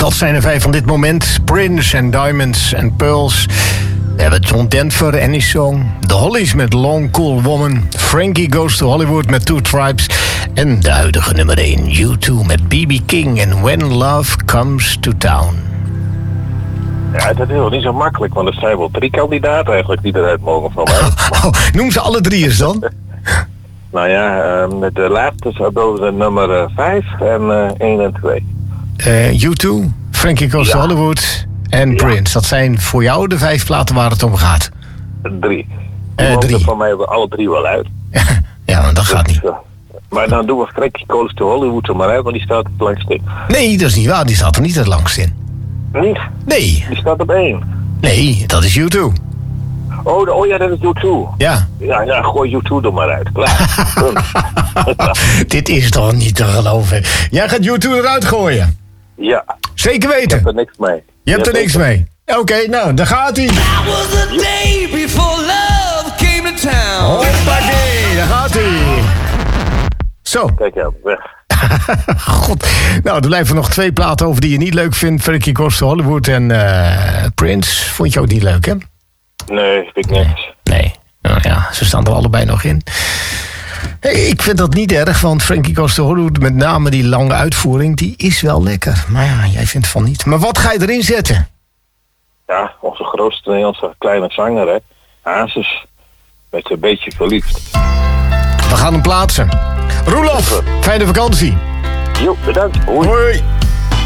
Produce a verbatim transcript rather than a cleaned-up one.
Dat zijn de vijf van dit moment. Prince en Diamonds and Pearls. We hebben John Denver, Any Song. The Hollies met Long Cool Woman. Frankie Goes to Hollywood met Two Tribes. En de huidige nummer één, U twee met B B King en When Love Comes to Town. Ja, dat is wel niet zo makkelijk, want er zijn wel drie kandidaten eigenlijk die eruit mogen van mij. Oh, noem ze alle drie eens dan. Nou ja, uh, met de laatste zou de nummer vijf en uh, één en twee. Uh, U twee, Frankie Goes ja. to Hollywood en ja. Prince. Dat zijn voor jou de vijf platen waar het om gaat. Drie. Die uh, drie. Van mij alle drie wel uit. Ja, maar dat gaat niet. Uh, maar dan doen we Frankie Goes to Hollywood er maar uit, want die staat het langst in. Nee, dat is niet waar. Die staat er niet het langst in. Niet? Nee. Die staat op één. Nee, dat is U twee. Oh, de, oh ja, dat is U twee. Ja. Ja, ja, gooi U twee er maar uit. Klaar. Dit is toch niet te geloven. Jij gaat U twee eruit gooien? Ja. Zeker weten? Je hebt er niks mee. Je hebt er niks mee? Oké, okay, nou, daar gaat hij. That was the day before love came to town. Hoppakee, daar gaat hij. Zo. Kijk ja, weg. God. Nou, er blijven nog twee platen over die je niet leuk vindt. Frankie Goes to Hollywood en uh, Prince. Vond je ook niet leuk, hè? Nee, vind ik niks. Nee. nee. Nou ja, ze staan er allebei nog in. Hey, ik vind dat niet erg, want Frankie Goes to Hollywood, met name die lange uitvoering, die is wel lekker. Maar ja, jij vindt van niet. Maar wat ga je erin zetten? Ja, onze grootste Nederlandse kleine zanger, hè. Hazes. Met een beetje verliefd. We gaan hem plaatsen. Roelof, fijne vakantie. Jo, bedankt. Hoi. Hoi.